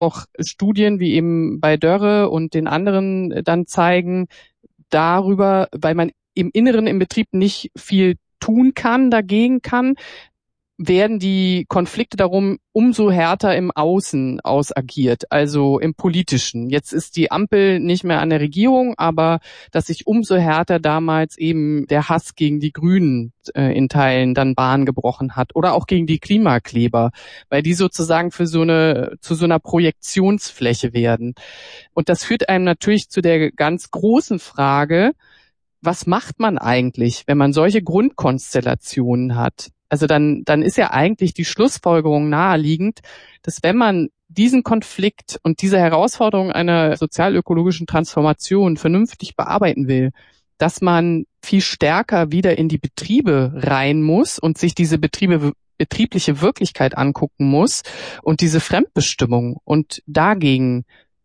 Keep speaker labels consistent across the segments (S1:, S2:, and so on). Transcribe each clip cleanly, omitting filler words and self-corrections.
S1: auch Studien wie eben bei Dörre und den anderen dann zeigen, darüber, weil man im Inneren im Betrieb nicht viel tun kann, dagegen kann, werden die Konflikte darum umso härter im Außen ausagiert, also im Politischen. Jetzt ist die Ampel nicht mehr an der Regierung, aber dass sich umso härter damals eben der Hass gegen die Grünen in Teilen dann Bahn gebrochen hat oder auch gegen die Klimakleber, weil die sozusagen zu so einer Projektionsfläche werden. Und das führt einem natürlich zu der ganz großen Frage, was macht man eigentlich, wenn man solche Grundkonstellationen hat? Also dann ist ja eigentlich die Schlussfolgerung naheliegend, dass wenn man diesen Konflikt und diese Herausforderung einer sozialökologischen Transformation vernünftig bearbeiten will, dass man viel stärker wieder in die Betriebe rein muss und sich diese betriebliche Wirklichkeit angucken muss und diese Fremdbestimmung und dagegen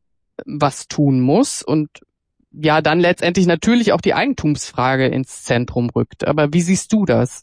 S1: was tun muss und ja dann letztendlich natürlich auch die Eigentumsfrage ins Zentrum rückt. Aber wie siehst du das?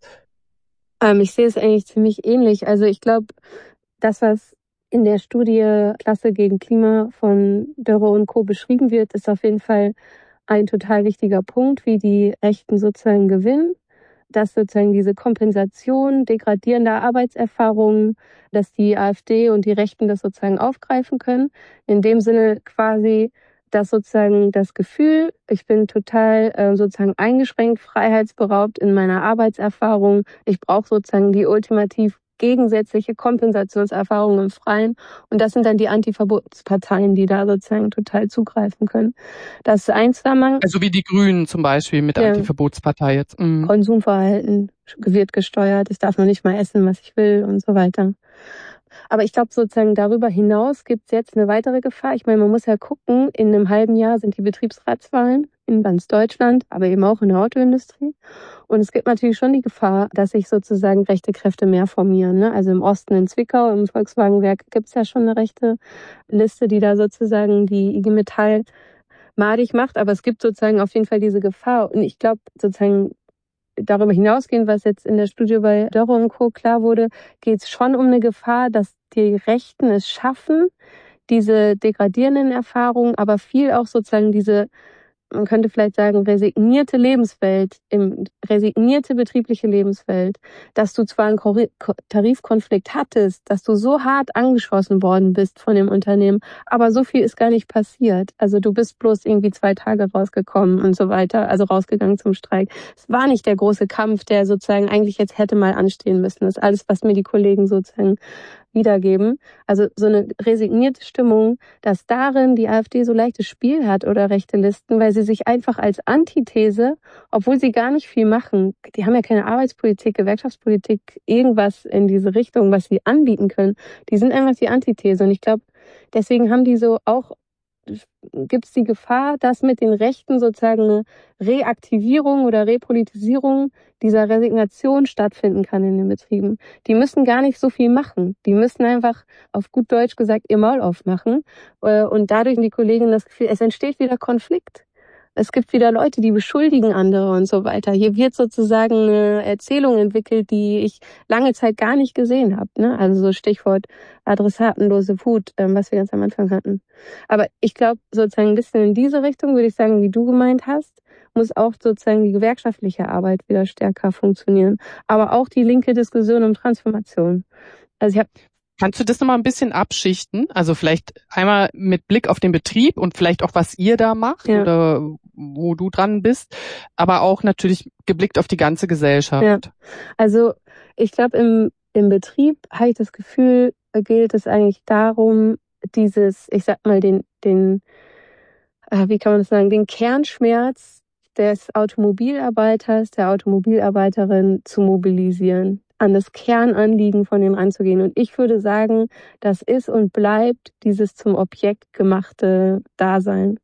S2: Ich sehe es eigentlich ziemlich ähnlich. Also ich glaube, das, was in der Studie Klasse gegen Klima von Dörre und Co. beschrieben wird, ist auf jeden Fall ein total wichtiger Punkt, wie die Rechten sozusagen gewinnen. Dass sozusagen diese Kompensation degradierender Arbeitserfahrungen, dass die AfD und die Rechten das sozusagen aufgreifen können. In dem Sinne quasi, dass sozusagen das Gefühl, ich bin total sozusagen eingeschränkt, freiheitsberaubt in meiner Arbeitserfahrung. Ich brauche sozusagen die ultimativ gegensätzliche Kompensationserfahrung im Freien. Und das sind dann die Antiverbotsparteien, die da sozusagen total zugreifen können. Das ist ein Zusammenhang.
S1: Also wie die Grünen zum Beispiel mit der Antiverbotspartei jetzt. Mhm.
S2: Konsumverhalten wird gesteuert. Ich darf noch nicht mal essen, was ich will und so weiter. Aber ich glaube sozusagen darüber hinaus gibt es jetzt eine weitere Gefahr. Ich meine, man muss ja gucken, in einem halben Jahr sind die Betriebsratswahlen in ganz Deutschland, aber eben auch in der Autoindustrie. Und es gibt natürlich schon die Gefahr, dass sich sozusagen rechte Kräfte mehr formieren. Ne? Also im Osten in Zwickau, im Volkswagenwerk gibt es ja schon eine rechte Liste, die da sozusagen die IG Metall madig macht. Aber es gibt sozusagen auf jeden Fall diese Gefahr. Und ich glaube sozusagen, darüber hinausgehend, was jetzt in der Studie bei Dörre und Co. klar wurde, geht es schon um eine Gefahr, dass die Rechten es schaffen, diese degradierenden Erfahrungen, aber viel auch sozusagen diese, man könnte vielleicht sagen, resignierte Lebenswelt, resignierte betriebliche Lebenswelt, dass du zwar einen Tarifkonflikt hattest, dass du so hart angeschossen worden bist von dem Unternehmen, aber so viel ist gar nicht passiert. Also du bist bloß irgendwie 2 Tage rausgekommen und so weiter, also rausgegangen zum Streik. Es war nicht der große Kampf, der sozusagen eigentlich jetzt hätte mal anstehen müssen. Das ist alles, was mir die Kollegen sozusagen wiedergeben. Also so eine resignierte Stimmung, dass darin die AfD so leichtes Spiel hat oder rechte Listen, weil sie sich einfach als Antithese, obwohl sie gar nicht viel machen, die haben ja keine Arbeitspolitik, Gewerkschaftspolitik, irgendwas in diese Richtung, was sie anbieten können, die sind einfach die Antithese. Und ich glaube, deswegen haben die so auch, gibt es die Gefahr, dass mit den Rechten sozusagen eine Reaktivierung oder Repolitisierung dieser Resignation stattfinden kann in den Betrieben. Die müssen gar nicht so viel machen. Die müssen einfach, auf gut Deutsch gesagt, ihr Maul aufmachen. Und dadurch haben die Kolleginnen das Gefühl, es entsteht wieder Konflikt. Es gibt wieder Leute, die beschuldigen andere und so weiter. Hier wird sozusagen eine Erzählung entwickelt, die ich lange Zeit gar nicht gesehen habe. Ne? Also so Stichwort adressatenlose Wut, was wir ganz am Anfang hatten. Aber ich glaube, sozusagen ein bisschen in diese Richtung, würde ich sagen, wie du gemeint hast, muss auch sozusagen die gewerkschaftliche Arbeit wieder stärker funktionieren. Aber auch die linke Diskussion um Transformation. Also
S1: Kannst du das nochmal ein bisschen abschichten? Also vielleicht einmal mit Blick auf den Betrieb und vielleicht auch, was ihr da macht oder wo du dran bist, aber auch natürlich geblickt auf die ganze Gesellschaft.
S2: Ja. Also ich glaube, im Betrieb habe ich das Gefühl, geht es eigentlich darum, dieses, ich sag mal, wie kann man das sagen, den Kernschmerz des Automobilarbeiters, der Automobilarbeiterin zu mobilisieren, an das Kernanliegen von dem anzugehen. Und ich würde sagen, das ist und bleibt dieses zum Objekt gemachte Dasein.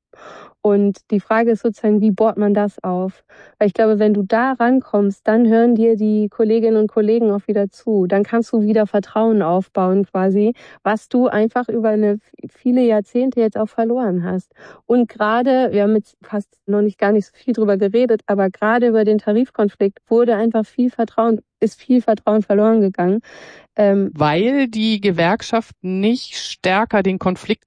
S2: Und die Frage ist sozusagen, wie baut man das auf? Weil ich glaube, wenn du da rankommst, dann hören dir die Kolleginnen und Kollegen auch wieder zu. Dann kannst du wieder Vertrauen aufbauen quasi, was du einfach über viele Jahrzehnte jetzt auch verloren hast. Und gerade, wir haben jetzt fast noch gar nicht so viel drüber geredet, aber gerade über den Tarifkonflikt ist viel Vertrauen verloren gegangen.
S1: Weil die Gewerkschaften nicht stärker den Konflikt